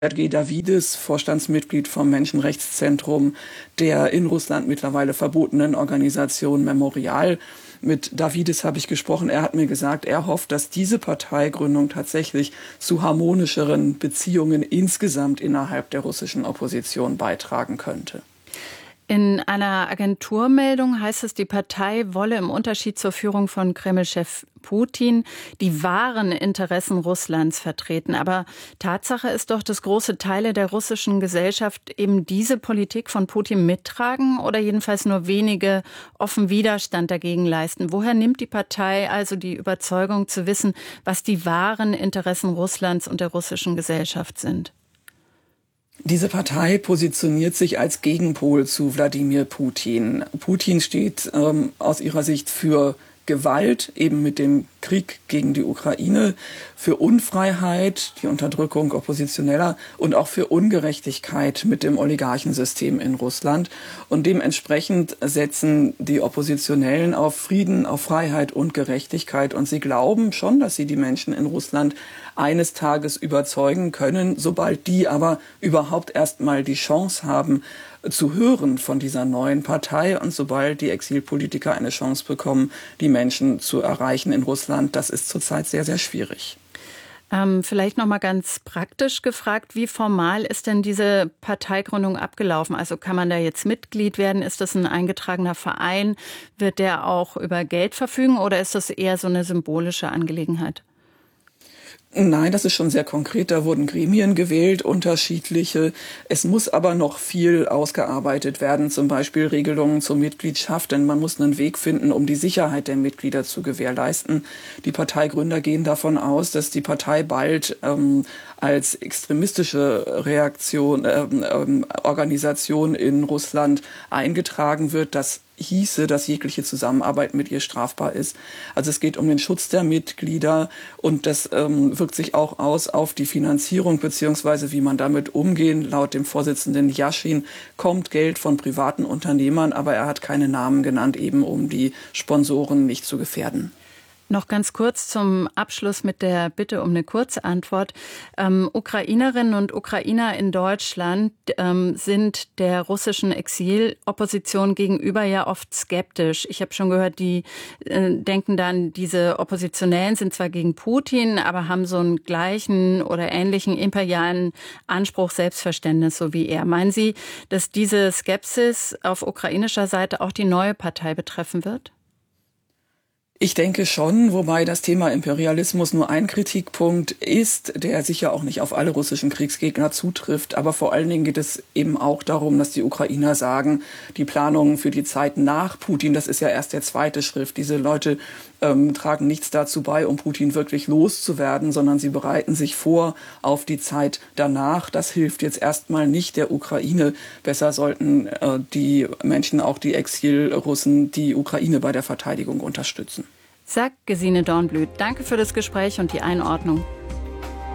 Sergej Davidis, Vorstandsmitglied vom Menschenrechtszentrum der in Russland mittlerweile verbotenen Organisation Memorial. Mit Davidis habe ich gesprochen. Er hat mir gesagt, er hofft, dass diese Parteigründung tatsächlich zu harmonischeren Beziehungen insgesamt innerhalb der russischen Opposition beitragen könnte. In einer Agenturmeldung heißt es, die Partei wolle im Unterschied zur Führung von Kreml-Chef Putin die wahren Interessen Russlands vertreten. Aber Tatsache ist doch, dass große Teile der russischen Gesellschaft eben diese Politik von Putin mittragen oder jedenfalls nur wenige offen Widerstand dagegen leisten. Woher nimmt die Partei also die Überzeugung zu wissen, was die wahren Interessen Russlands und der russischen Gesellschaft sind? Diese Partei positioniert sich als Gegenpol zu Wladimir Putin. Putin steht aus ihrer Sicht für Gewalt, eben mit dem Krieg gegen die Ukraine, für Unfreiheit, die Unterdrückung Oppositioneller und auch für Ungerechtigkeit mit dem Oligarchensystem in Russland. Und dementsprechend setzen die Oppositionellen auf Frieden, auf Freiheit und Gerechtigkeit. Und sie glauben schon, dass sie die Menschen in Russland eines Tages überzeugen können, sobald die aber überhaupt erstmal die Chance haben, zu hören von dieser neuen Partei und sobald die Exilpolitiker eine Chance bekommen, die Menschen zu erreichen in Russland. Das ist zurzeit sehr, sehr schwierig. Vielleicht noch mal ganz praktisch gefragt, wie formal ist denn diese Parteigründung abgelaufen? Also kann man da jetzt Mitglied werden? Ist das ein eingetragener Verein? Wird der auch über Geld verfügen oder ist das eher so eine symbolische Angelegenheit? Nein, das ist schon sehr konkret. Da wurden Gremien gewählt, unterschiedliche. Es muss aber noch viel ausgearbeitet werden, zum Beispiel Regelungen zur Mitgliedschaft, denn man muss einen Weg finden, um die Sicherheit der Mitglieder zu gewährleisten. Die Parteigründer gehen davon aus, dass die Partei bald als extremistische Organisation in Russland eingetragen wird. Das hieße, dass jegliche Zusammenarbeit mit ihr strafbar ist. Also es geht um den Schutz der Mitglieder und das wirkt sich auch aus auf die Finanzierung beziehungsweise wie man damit umgehen. Laut dem Vorsitzenden Jaschin kommt Geld von privaten Unternehmern, aber er hat keine Namen genannt, eben um die Sponsoren nicht zu gefährden. Noch ganz kurz zum Abschluss mit der Bitte um eine Kurzantwort. Ukrainerinnen und Ukrainer in Deutschland sind der russischen Exilopposition gegenüber ja oft skeptisch. Ich habe schon gehört, die denken dann, diese Oppositionellen sind zwar gegen Putin, aber haben so einen gleichen oder ähnlichen imperialen Anspruch, Selbstverständnis, so wie er. Meinen Sie, dass diese Skepsis auf ukrainischer Seite auch die neue Partei betreffen wird? Ich denke schon, wobei das Thema Imperialismus nur ein Kritikpunkt ist, der sicher auch nicht auf alle russischen Kriegsgegner zutrifft. Aber vor allen Dingen geht es eben auch darum, dass die Ukrainer sagen, die Planungen für die Zeit nach Putin, das ist ja erst der zweite Schritt. Diese Leute tragen nichts dazu bei, um Putin wirklich loszuwerden, sondern sie bereiten sich vor auf die Zeit danach. Das hilft jetzt erstmal nicht der Ukraine. Besser sollten die Menschen, auch die Exilrussen, die Ukraine bei der Verteidigung unterstützen. Sagt Gesine Dornblüt. Danke für das Gespräch und die Einordnung.